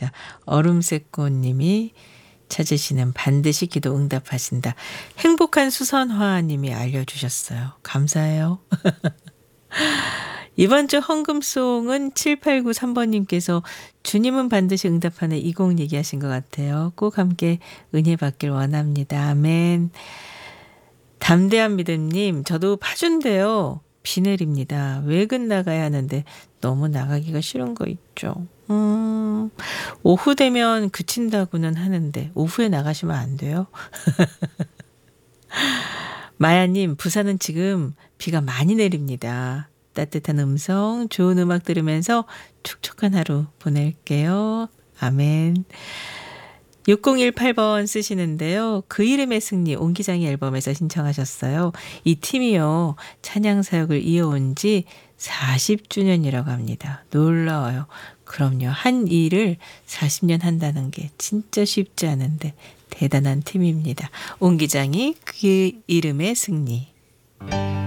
하셨습니다. 얼음새꽃님이 찾으시는 반드시 기도 응답하신다. 행복한 수선화님이 알려주셨어요. 감사해요. 이번 주 헌금송은 7893번님께서 주님은 반드시 응답하는 이 곡 얘기하신 것 같아요. 꼭 함께 은혜 받길 원합니다. 아멘. 담대한 믿음님, 저도 파주인데요. 비 내립니다. 외근 나가야 하는데 너무 나가기가 싫은 거 있죠. 오후 되면 그친다고는 하는데 오후에 나가시면 안 돼요. 마야님, 부산은 지금 비가 많이 내립니다. 따뜻한 음성, 좋은 음악 들으면서 촉촉한 하루 보낼게요. 아멘. 6018번 쓰시는데요. 그 이름의 승리 옹기장이 앨범에서 신청하셨어요. 이 팀이요. 찬양 사역을 이어온 지 40주년이라고 합니다. 놀라워요. 그럼요. 한 일을 40년 한다는 게 진짜 쉽지 않은데 대단한 팀입니다. 옹기장이 그 이름의 승리.